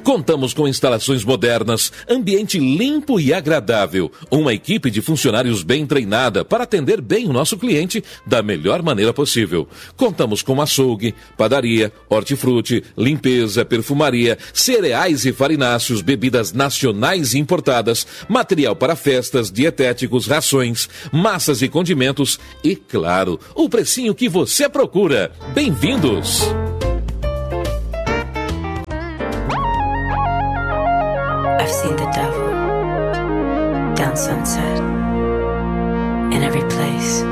Contamos com instalações modernas, ambiente limpo e agradável, uma equipe de funcionários bem treinada para atender bem o nosso cliente da melhor maneira possível. Contamos com açougue, padaria, hortifruti, limpeza, perfumaria, cereais e farináceos, bebidas nacionais e importadas, material para festas, dietéticos, rações, massas e condimentos e, claro, o precinho que você procura. Bem-vindos! I've seen the devil down Sunset, in every place,